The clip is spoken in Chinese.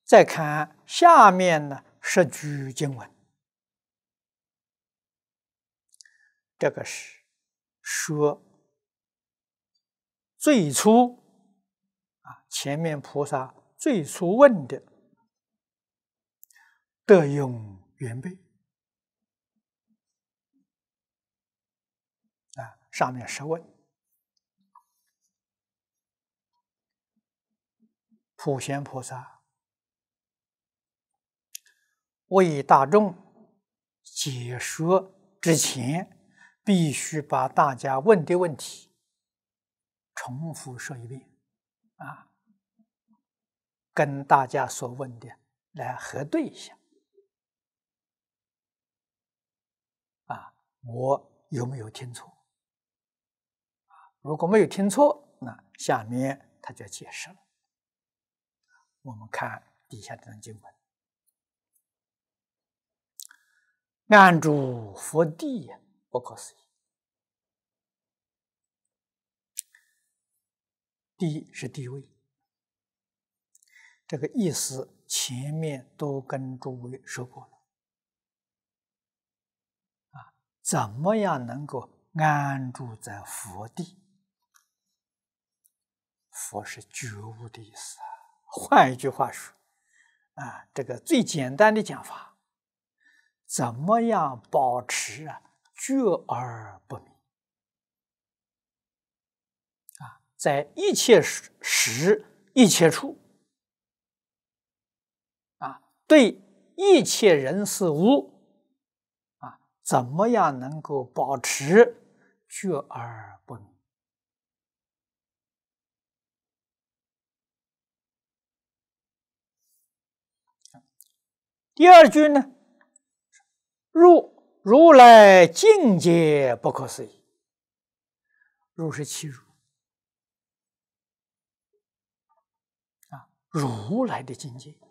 再看下面呢，10句经文，这个是说最初前面菩萨最初问的德用缘备上面是问普贤菩萨为大众解说之前，必须把大家问的问题重复说一遍跟大家所问的来核对一下我有没有听错如果没有听错，那下面他就解释了。我们看底下这段经文：安住佛地，不可思议。地是地位，这个意思前面都跟诸位说过了怎么样能够安住在佛地？佛是觉悟的意思换一句话说这个最简单的讲法，怎么样保持觉而不迷在一切时一切处对一切人事物怎么样能够保持觉而不迷？第二句呢，如来境界不可思议。如是其如如来的境界